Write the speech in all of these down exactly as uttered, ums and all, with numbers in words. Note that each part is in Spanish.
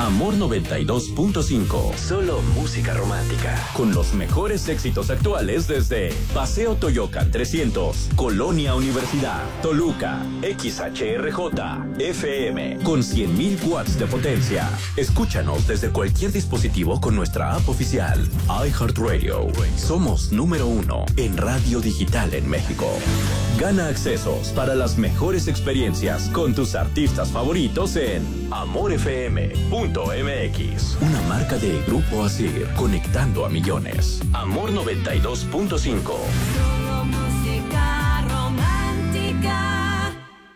Amor noventa y dos punto cinco. Solo música romántica. Con los mejores éxitos actuales desde Paseo Toyocan trescientos, Colonia Universidad, Toluca, X H R J, F M, con cien mil watts de potencia. Escúchanos desde cualquier dispositivo con nuestra app oficial. iHeartRadio. Somos número uno en radio digital en México. Gana accesos para las mejores experiencias con tus artistas favoritos en amor f m punto m x. Una marca de Grupo Asir, conectando a millones. Amor noventa y dos punto cinco. Solo música romántica.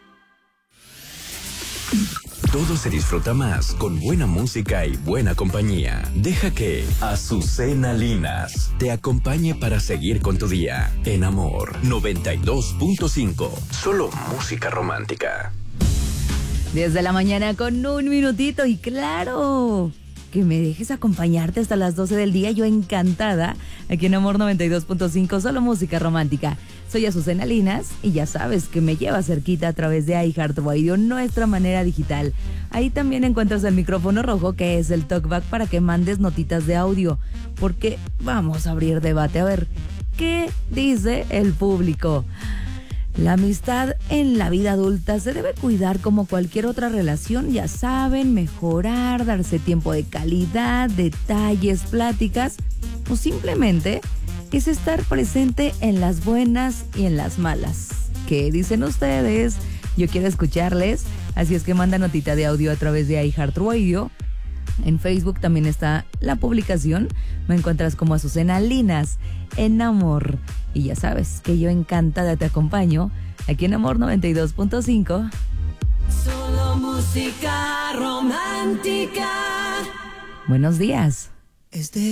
Todo se disfruta más con buena música y buena compañía. Deja que Azucena Linas te acompañe para seguir con tu día. En Amor noventa y dos punto cinco. Solo música romántica. diez de la mañana con un minutito y claro, que me dejes acompañarte hasta las doce del día. Yo encantada, aquí en Amor noventa y dos punto cinco, solo música romántica. Soy Azucena Linas y ya sabes que me lleva cerquita a través de iHeartRadio, nuestra manera digital. Ahí también encuentras el micrófono rojo, que es el talkback, para que mandes notitas de audio, porque vamos a abrir debate. A ver, ¿qué dice el público? La amistad en la vida adulta se debe cuidar como cualquier otra relación, ya saben, mejorar, darse tiempo de calidad, detalles, pláticas, o simplemente es estar presente en las buenas y en las malas. ¿Qué dicen ustedes? Yo quiero escucharles, así es que manda notita de audio a través de iHeartRadio. En Facebook también está la publicación. Me encuentras como Azucena Linas en Amor. Y ya sabes que yo encantada te acompaño aquí en Amor noventa y dos punto cinco. Solo música romántica. Buenos días. Este